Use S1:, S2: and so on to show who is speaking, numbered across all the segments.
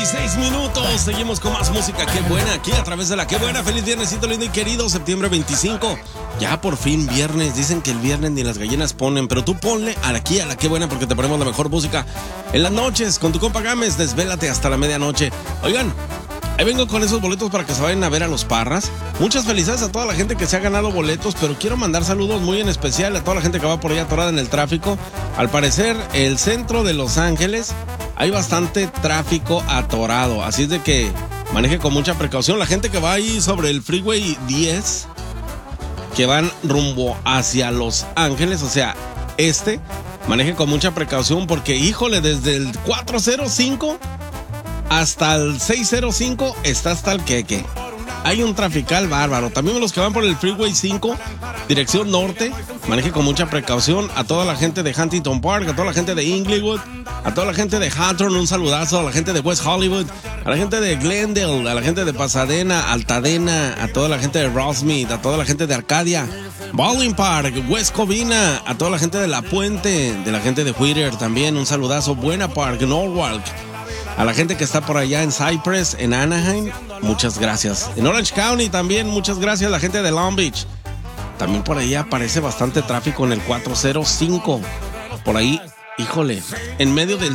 S1: 16 minutos. Seguimos con más música. Qué buena, aquí a través de la Qué Buena. Feliz viernesito lindo y querido. Septiembre 25. Ya por fin viernes. Dicen que el viernes ni las gallinas ponen, pero tú ponle aquí a la Qué Buena porque te ponemos la mejor música en las noches con tu compa Gámez. Desvélate hasta la medianoche. Oigan, ahí vengo con esos boletos para que se vayan a ver a los Parras. Muchas felicidades a toda la gente que se ha ganado boletos, pero quiero mandar saludos muy en especial a toda la gente que va por allá atorada en el tráfico. Al parecer, el centro de Los Ángeles hay bastante tráfico atorado, así es de que maneje con mucha precaución. La gente que va ahí sobre el Freeway 10, que van rumbo hacia Los Ángeles, o sea, maneje con mucha precaución porque, híjole, desde el 405 hasta el 605 está hasta el queque. Hay un trafical bárbaro. También los que van por el Freeway 5, dirección norte, maneje con mucha precaución. A toda la gente de Huntington Park, a toda la gente de Inglewood, a toda la gente de Hawthorne, un saludazo. A la gente de West Hollywood, a la gente de Glendale, a la gente de Pasadena, Altadena, a toda la gente de Rosemead, a toda la gente de Arcadia, Baldwin Park, West Covina, a toda la gente de La Puente, de la gente de Whittier también, un saludazo. Buena Park, Norwalk. A la gente que está por allá en Cypress, en Anaheim, muchas gracias. En Orange County también, muchas gracias. La gente de Long Beach. También por ahí aparece bastante tráfico en el 405. Por ahí, híjole, en medio del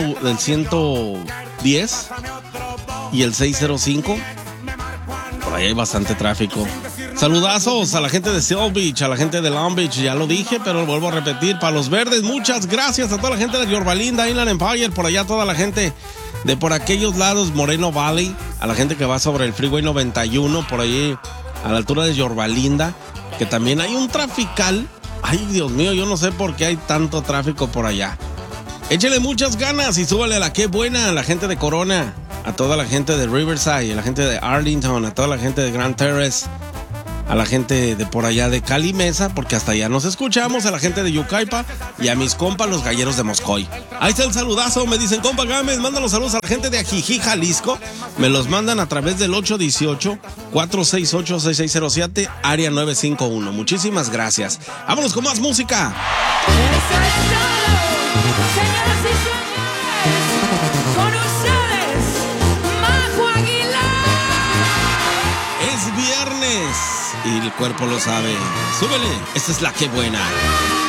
S1: 110 y el 605, por ahí hay bastante tráfico. Saludazos a la gente de Seal Beach, a la gente de Long Beach, ya lo dije, pero lo vuelvo a repetir. Para los verdes, muchas gracias a toda la gente de Yorba Linda, Inland Empire, por allá toda la gente de por aquellos lados, Moreno Valley, a la gente que va sobre el Freeway 91, por ahí a la altura de Yorba Linda, que también hay un trafical. Ay, Dios mío, yo no sé por qué hay tanto tráfico por allá. Échele muchas ganas y súbale a la Qué Buena, a la gente de Corona, a toda la gente de Riverside, a la gente de Arlington, a toda la gente de Grand Terrace, a la gente de por allá de Cali Mesa, porque hasta allá nos escuchamos, a la gente de Yucaipa y a mis compas los galleros de Moscoy. Ahí está el saludazo, me dicen, compa Gámez, manda los saludos a la gente de Ajijí, Jalisco. Me los mandan a través del 818-468-6607, área 951. Muchísimas gracias. Vámonos con más música.
S2: Señoras y señores, con ustedes, Majo Aguilar.
S1: Es viernes y el cuerpo lo sabe. Súbele, esta es la Qué Buena.